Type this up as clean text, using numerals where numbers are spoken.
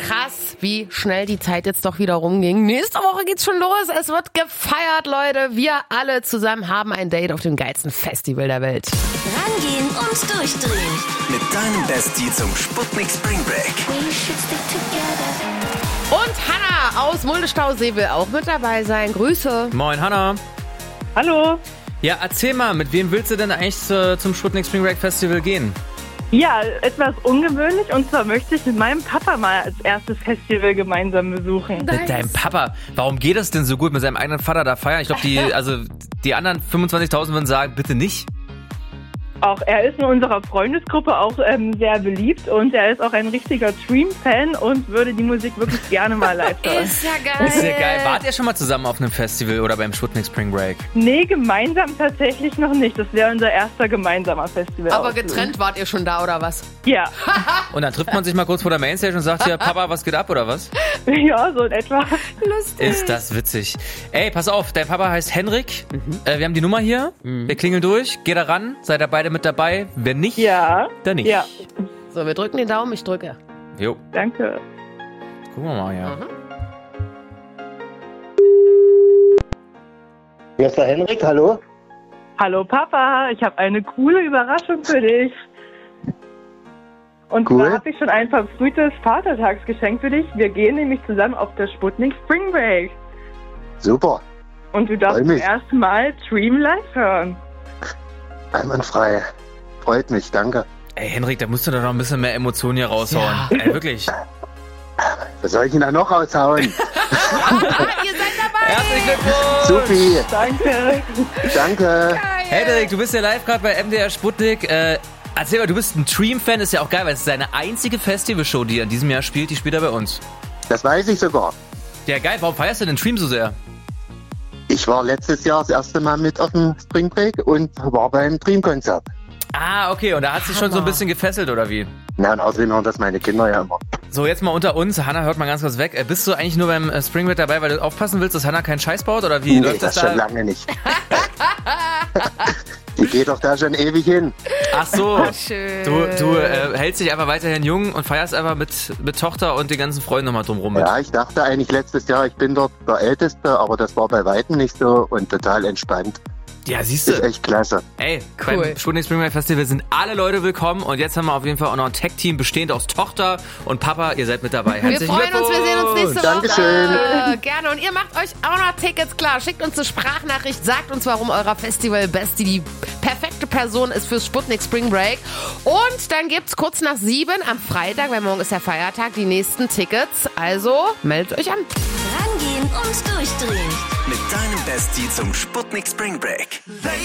Krass, wie schnell die Zeit jetzt doch wieder rumging. Nächste Woche geht's schon los. Es wird gefeiert, Leute. Wir alle zusammen haben ein Date auf dem geilsten Festival der Welt. Rangehen und durchdrehen. Mit deinem Bestie zum Sputnik Spring Break. Und Hanna aus Mulde-Stausee will auch mit dabei sein. Grüße. Moin, Hanna. Hallo. Ja, erzähl mal, mit wem willst du denn eigentlich zum Sputnik Spring Break Festival gehen? Ja, etwas ungewöhnlich, und zwar möchte ich mit meinem Papa mal als erstes Festival gemeinsam besuchen. Mit deinem Papa? Warum geht das denn so gut mit seinem eigenen Vater da feiern? Ich glaube, die anderen 25.000 würden sagen, bitte nicht. Auch er ist in unserer Freundesgruppe auch sehr beliebt, und er ist auch ein richtiger Dream-Fan und würde die Musik wirklich gerne mal live hören. Ist ja geil. Ist ja geil. Wart ihr schon mal zusammen auf einem Festival oder beim Sputnik Spring Break? Nee, gemeinsam tatsächlich noch nicht. Das wäre unser erster gemeinsamer Festival. Aber getrennt wart ihr schon da, oder was? Ja. Und dann trifft man sich mal kurz vor der Mainstage und sagt hier, Papa, was geht ab, oder was? Ja, so in etwa. Lustig. Ist das witzig. Ey, pass auf, dein Papa heißt Henrik. Wir haben die Nummer hier. Wir klingeln durch. Geht da ran. Seid ihr beide mit dabei? Wenn nicht, Ja. dann nicht. Ja, So, wir drücken den Daumen, ich drücke. Jo, danke. gucken wir mal, ja. Hier ist der Henrik, hallo? Hallo Papa, ich habe eine coole Überraschung für dich. Und Cool. zwar habe ich schon ein verfrühtes Vatertagsgeschenk für dich. Wir gehen nämlich zusammen auf der Sputnik Spring Break. Super, Und du darfst Freu zum mich. ersten Mal Dream live hören. einwandfrei. Freut mich, danke. Ey, Henrik, da musst du doch noch ein bisschen mehr Emotionen hier raushauen. Ey, wirklich. Was soll ich denn da noch raushauen? Ihr seid dabei. Herzlichen Glückwunsch! Supi, Danke. danke. Henrik, du bist ja live gerade bei MDR Sputnik. Erzähl mal, du bist ein Dream-Fan, ist ja auch geil, weil es ist seine einzige Festivalshow, die er in diesem Jahr spielt, die spielt er bei uns. Das weiß ich sogar. Ja, geil, warum feierst du den Dream so sehr? Ich war letztes Jahr das erste Mal mit auf dem Spring Break und war beim Dream-Konzert. Ah, okay, und da hat sich schon so ein bisschen gefesselt, oder wie? Na, und außerdem hören das meine Kinder ja immer. So, jetzt mal unter uns. Hanna, hört mal ganz kurz weg. Bist du eigentlich nur beim Spring Break dabei, weil du aufpassen willst, dass Hanna keinen Scheiß baut, oder wie? Nee, Läuft das das schon da? lange nicht. Die geht doch da schon ewig hin. Ach so. Schön. Du hältst dich einfach weiterhin jung und feierst einfach mit Tochter und den ganzen Freunden nochmal drumrum mit. Ja, ich dachte eigentlich letztes Jahr, ich bin dort der Älteste, aber das war bei weitem nicht so und total entspannt. Ja, siehst Ist du. echt klasse. Ey, Cool. beim Sputnik Spring Break Festival sind alle Leute willkommen und jetzt haben wir auf jeden Fall auch noch ein Tech-Team bestehend aus Tochter und Papa. Ihr seid mit dabei. Wir Herzlichen freuen uns, wir sehen uns nächste Woche. Dankeschön. Gerne. Und ihr macht euch auch noch Tickets klar. Schickt uns eine Sprachnachricht, sagt uns, warum eurer Festival-Bestie die perfekte Person ist fürs Sputnik Spring Break. Und dann gibt's kurz nach 7 am Freitag, weil morgen ist der Feiertag, die nächsten Tickets. Also meldet euch an. Rangehen und durchdrehen. Mit deinem Bestie zum Sputnik Spring Break.